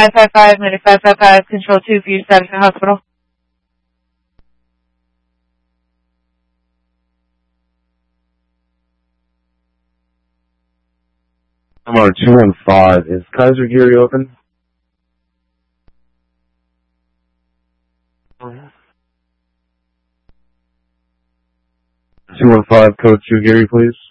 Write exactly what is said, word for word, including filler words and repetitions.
five five five, ninety-five five five, control two for your status in hospital. Number two one five, is Kaiser Geary open? two one five, code two Geary, please.